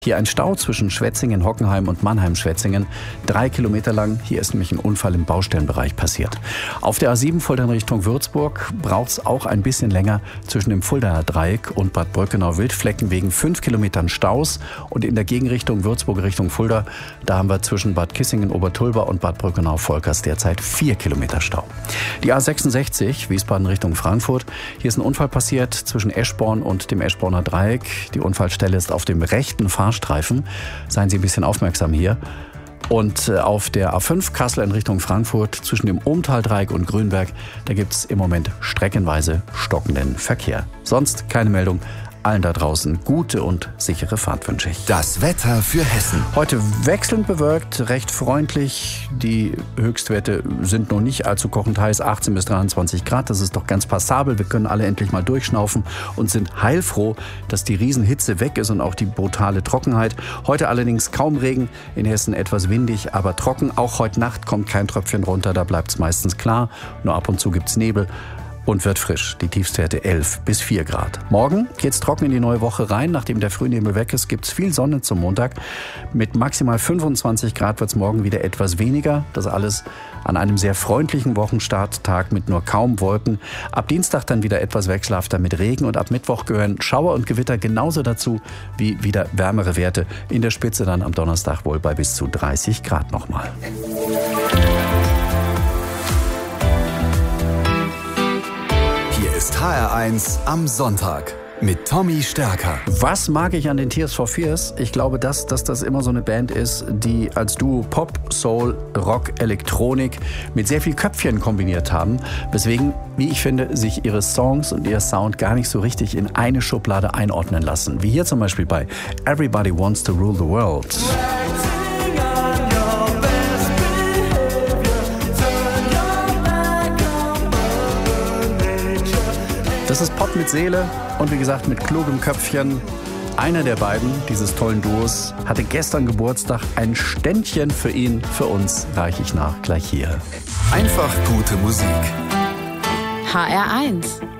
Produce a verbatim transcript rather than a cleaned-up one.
Hier ein Stau zwischen Schwetzingen, Hockenheim und Mannheim-Schwetzingen. Drei Kilometer lang. Hier ist nämlich ein Unfall im Baustellenbereich passiert. Auf der A sieben Fulda in Richtung Würzburg braucht es auch ein bisschen länger zwischen dem Fuldaer Dreieck und Bad Bröckenau-Wildflecken wegen fünf Kilometern Staus. Und in der Gegenrichtung Würzburg Richtung Fulda, da haben wir zwischen Bad Kissingen, Obertulba und Bad Bröckenau-Volkers derzeit vier Kilometer Stau. Die A sechsundsechzig, Wiesbaden Richtung Frankfurt. Hier ist ein Unfall passiert zwischen Eschborn und dem Eschborner Dreieck. Die Unfallstelle ist auf dem rechten Fahrstreifen. Seien Sie ein bisschen aufmerksam hier. Und auf der A fünf Kassel in Richtung Frankfurt zwischen dem Ohmtal-Dreieck und Grünberg, da gibt es im Moment streckenweise stockenden Verkehr. Sonst keine Meldung. Allen da draußen gute und sichere Fahrt wünsche ich. Das Wetter für Hessen. Heute wechselnd bewölkt, recht freundlich. Die Höchstwerte sind noch nicht allzu kochend heiß, achtzehn bis dreiundzwanzig Grad. Das ist doch ganz passabel. Wir können alle endlich mal durchschnaufen und sind heilfroh, dass die Riesenhitze weg ist und auch die brutale Trockenheit. Heute allerdings kaum Regen, in Hessen etwas windig, aber trocken. Auch heute Nacht kommt kein Tröpfchen runter, da bleibt es meistens klar. Nur ab und zu gibt es Nebel. Und wird frisch. Die Tiefstwerte elf bis vier Grad. Morgen geht's trocken in die neue Woche rein. Nachdem der Frühnebel weg ist, gibt's viel Sonne zum Montag. Mit maximal fünfundzwanzig Grad wird's morgen wieder etwas weniger. Das alles an einem sehr freundlichen Wochenstarttag mit nur kaum Wolken. Ab Dienstag dann wieder etwas wechselhafter mit Regen und ab Mittwoch gehören Schauer und Gewitter genauso dazu wie wieder wärmere Werte. In der Spitze dann am Donnerstag wohl bei bis zu dreißig Grad nochmal. Ist H R eins am Sonntag mit Tommy Stärker. Was mag ich an den Tears for Fears? Ich glaube, dass, dass das immer so eine Band ist, die als Duo Pop, Soul, Rock, Elektronik mit sehr viel Köpfchen kombiniert haben. Weswegen, wie ich finde, sich ihre Songs und ihr Sound gar nicht so richtig in eine Schublade einordnen lassen. Wie hier zum Beispiel bei Everybody Wants to Rule the World. Das ist Pop mit Seele und wie gesagt mit klugem Köpfchen. Einer der beiden dieses tollen Duos hatte gestern Geburtstag. Ein Ständchen für ihn, für uns reiche ich nach gleich hier. Einfach gute Musik. H R eins